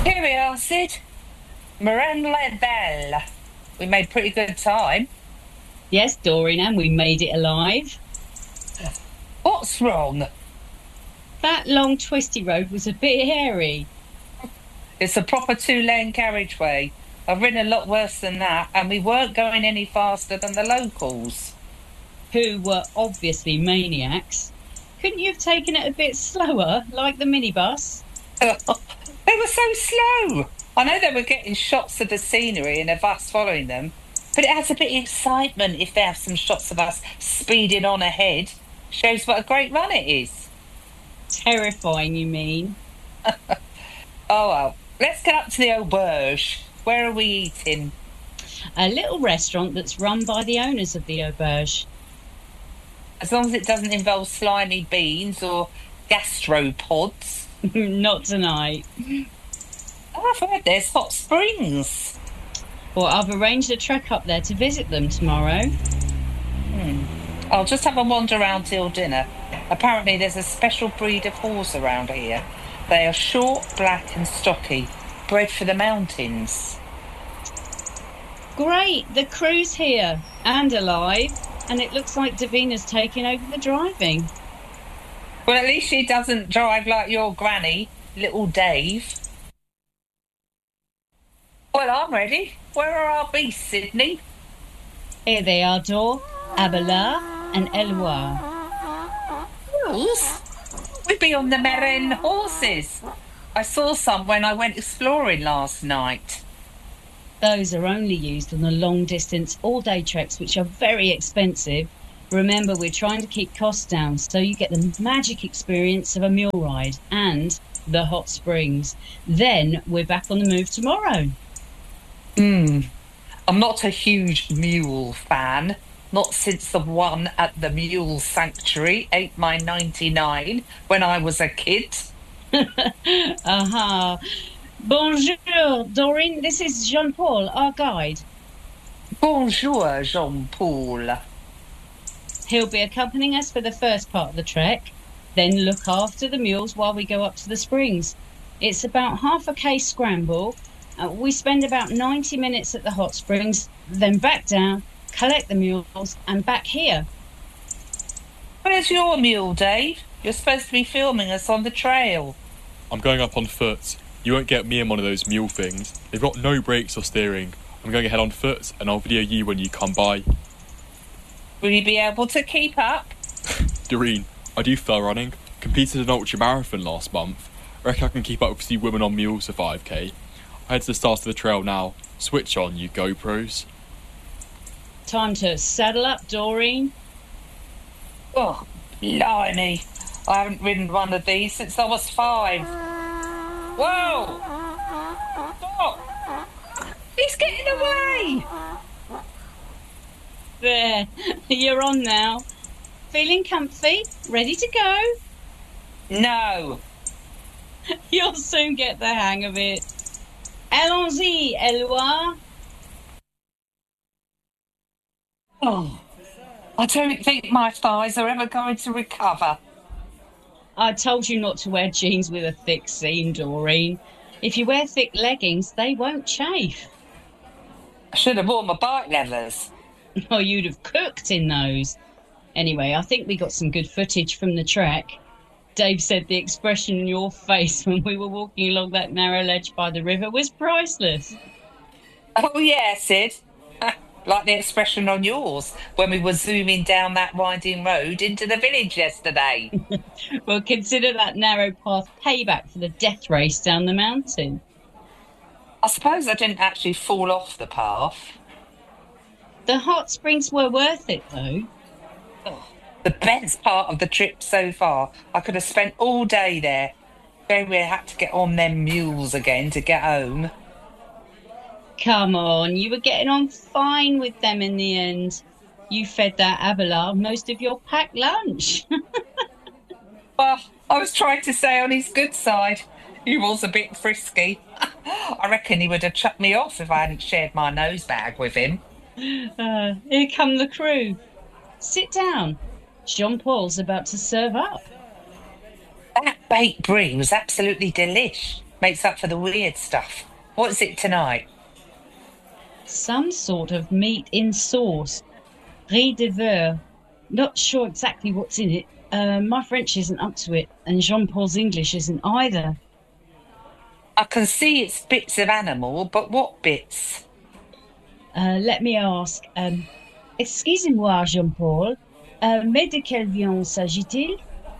Here we are, Sid. Moran-la-Belle. We made pretty good time. Yes, Doreen, and we made it alive. What's wrong? That long twisty road was a bit hairy. It's a proper two-lane carriageway. I've ridden a lot worse than that, and we weren't going any faster than the locals. Who were obviously maniacs. Couldn't you have taken it a bit slower, like the minibus? They were so slow. I know they were getting shots of the scenery and of us following them, but it adds a bit of excitement if they have some shots of us speeding on ahead. Shows what a great run it is. Terrifying, you mean? Oh well, let's get up to the auberge. Where are we eating? A little restaurant that's run by the owners of the auberge. As long as it doesn't involve slimy beans or gastropods. Not tonight. Oh, I've heard there's hot springs. Well, I've arranged a trek up there to visit them tomorrow. I'll just have a wander around till dinner. Apparently there's a special breed of horse around here. They are short, black and stocky, bred for the mountains. Great, the crew's here and alive, and it looks like Davina's taking over the driving. Well, at least she doesn't drive like your granny, little Dave. Well, I'm ready. Where are our beasts, Sydney? Here they are, Dor, Abelard and Eloire. Horse? We'd be on the Meren horses. I saw some when I went exploring last night. Those are only used on the long distance all day treks, which are very expensive. Remember, we're trying to keep costs down so you get the magic experience of a mule ride and the hot springs. Then we're back on the move tomorrow. I'm not a huge mule fan. Not since the one at the Mule Sanctuary ate my 99 when I was a kid. Aha. Bonjour, Doreen. This is Jean Paul, our guide. Bonjour, Jean-Paul. He'll be accompanying us for the first part of the trek, then look after the mules while we go up to the springs. It's about half a K scramble. We spend about 90 minutes at the hot springs, then back down, collect the mules, and back here. Where's your mule, Dave? You're supposed to be filming us on the trail. I'm going up on foot. You won't get me in one of those mule things. They've got no brakes or steering. I'm going ahead on foot, and I'll video you when you come by. Will you be able to keep up? Doreen, I do fell running. Competed in an ultra marathon last month. I reckon I can keep up with you women on mules for 5k. I head to the start of the trail now. Switch on, you GoPros. Time to saddle up, Doreen. Oh, blimey. I haven't ridden one of these since I was 5. Whoa! Stop! He's getting away! There, you're on now. Feeling comfy? Ready to go? No. You'll soon get the hang of it. Allons-y, Eloire. Oh, I don't think my thighs are ever going to recover. I told you not to wear jeans with a thick seam, Doreen. If you wear thick leggings, they won't chafe. I should have worn my bike leathers. Or you'd have cooked in those. Anyway, I think we got some good footage from the trek. Dave said the expression in your face when we were walking along that narrow ledge by the river was priceless. Oh, yeah, Sid. Like the expression on yours when we were zooming down that winding road into the village yesterday. Well, consider that narrow path payback for the death race down the mountain. I suppose I didn't actually fall off the path. The hot springs were worth it, though. The best part of the trip so far. I could have spent all day there. Then we had to get on them mules again to get home. Come on, you were getting on fine with them in the end. You fed that Abelard most of your packed lunch. Well, I was trying to stay on his good side. He was a bit frisky. I reckon he would have chucked me off if I hadn't shared my nose bag with him. Here come the crew. Sit down. Jean Paul's about to serve up. That baked brie was absolutely delish. makes up for the weird stuff. What is it tonight? Some sort of meat in sauce. Riz de veau. Not sure exactly what's in it. My French isn't up to it, and Jean-Paul's English isn't either. I can see it's bits of animal, but what bits? Let me ask. Excusez-moi, Jean-Paul. Mais de quelle viande s'agit-il?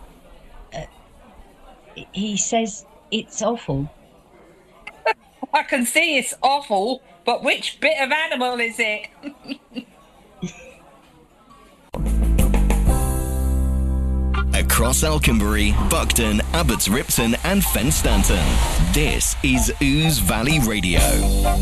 He says it's offal. I can see it's awful, but which bit of animal is it? Across Alconbury, Buckton, Abbots Ripton and Fenstanton. This is Ouse Valley Radio.